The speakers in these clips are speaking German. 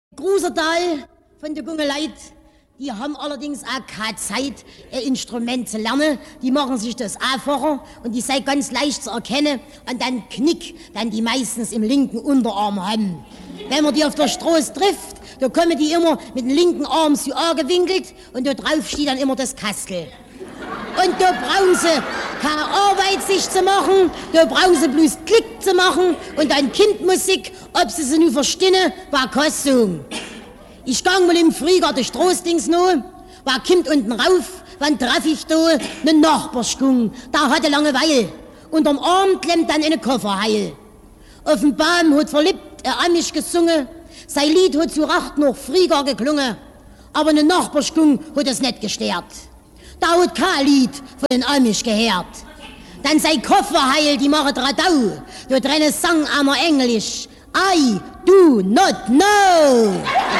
Großer Teil von den jungen Leuten, die haben allerdings auch keine Zeit, ein Instrument zu lernen. Die machen sich das einfacher und die sei ganz leicht zu erkennen an den Knick, den die meistens im linken Unterarm haben. Wenn man die auf der Straße trifft, da kommen die immer mit dem linken Arm so angewinkelt und da drauf steht dann immer das Kastel. Und da brauchen sie keine Arbeit sich zu machen, da brauchen sie bloß Klick zu machen und dann Kindmusik, ob sie nun verstehen, war kein Song. Ich gang mal im Frühjahr die Straßdings noch, war Kind unten rauf, wann traf ich da ne Nachbarschgung, da hatte Langeweile. Unterm Arm klemmt dann eine Kofferheil. Auf dem Baum hat verliebt Amisch gesungen, sein Lied hat zu Racht noch Frühjahr geklungen, aber ne Nachbarschgung hat es nicht gestört. Da hat kein Lied von den Amisch gehört. Dann sei Kofferheil, die machen Radau, da drinne sang einmal Englisch. I do not know.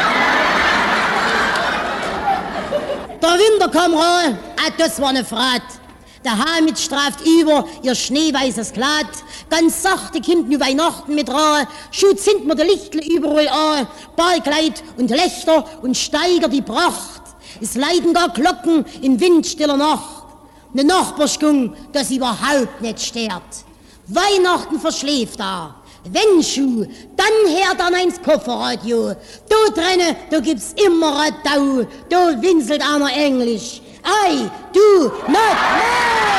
Der Winter kam rein, das war eine Fahrt. Der Hamid straft über ihr schneeweißes Kleid. Ganz sachte kommt nu Weihnachten mit rein. Schut sind mir die Lichtel überall an. Ballkleid und Lichter und steigert die Pracht. Es leiden gar Glocken in windstiller Nacht. Ne Nachbarschgung, das überhaupt nicht stört. Weihnachten verschläft da. Wenn Schuh, dann hört an eins Kofferradio. Da drinnen, da gibt's immer Radau. Da winselt einer Englisch. I do not know.